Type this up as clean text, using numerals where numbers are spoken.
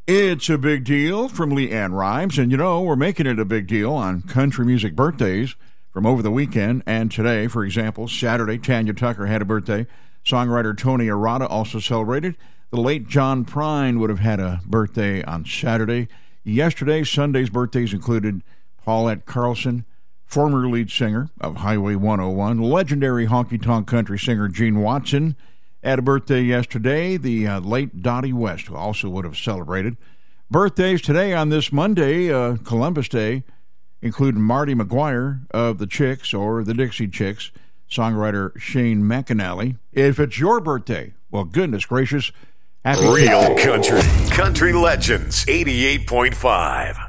It's a big deal from Leanne Rhymes, and we're making it a big deal on country music birthdays from over the weekend and today. For example, Saturday, Tanya Tucker had a birthday. Songwriter Tony Arata also celebrated. The late John Prine would have had a birthday on Saturday. Yesterday, Sunday's birthdays included Paulette Carlson, former lead singer of Highway 101, legendary honky-tonk country singer Gene Watson, had a birthday yesterday. The late Dottie West, who also would have celebrated. Birthdays today on this Monday, Columbus Day, include Marty McGuire of the Chicks or the Dixie Chicks, songwriter Shane McAnally. If it's your birthday, well, goodness gracious, happy Real Country. Country Legends 88.5.